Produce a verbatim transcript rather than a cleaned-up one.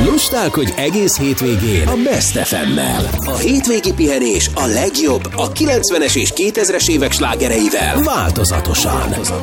Lustálkodj egész hétvégén a Best ef emmel. A hétvégi pihenés a legjobb a kilencvenes és kétezres évek slágereivel. Változatosan.